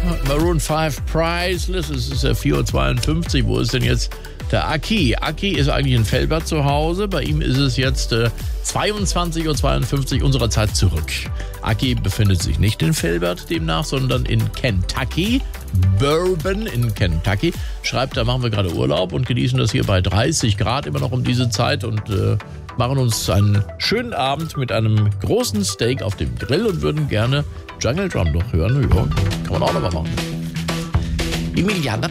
Maroon 5 Priceless. Es ist ja 4:52 Uhr. Wo ist denn jetzt der Aki? Aki ist eigentlich in Velbert zu Hause. Bei ihm ist es jetzt 22:52 Uhr unserer Zeit zurück. Aki befindet sich nicht in Velbert demnach, sondern in Kentucky. Bourbon in Kentucky. Schreibt, da machen wir gerade Urlaub und genießen das hier bei 30 Grad immer noch um diese Zeit und machen uns einen schönen Abend mit einem großen Steak auf dem Grill und würden gerne Jungle Drum noch hören. Ja, kann man auch noch mal machen. Emiliana